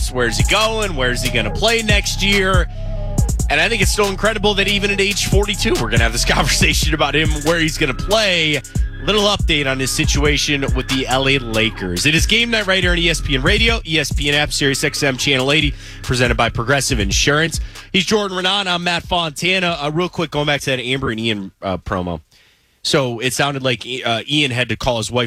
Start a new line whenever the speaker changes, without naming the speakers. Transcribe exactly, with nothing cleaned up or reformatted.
Lakers. Where's he going? Where's he going to play next year? And I think it's still incredible that even at age forty-two, we're going to have this conversation about him, where he's going to play. Little update on his situation with the L A Lakers. It is Game Night right here on E S P N Radio, E S P N app, Sirius X M Channel eighty, presented by Progressive Insurance. He's Jordan Renan. I'm Matt Fontana. Uh, real quick, going back to that Amber and Ian uh, promo. So it sounded like uh, Ian had to call his wife